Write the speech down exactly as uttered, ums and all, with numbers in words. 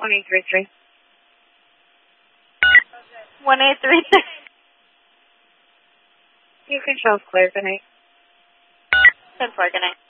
one eight three three. one eight three three. You can show us clear. Good night. ten four, good night.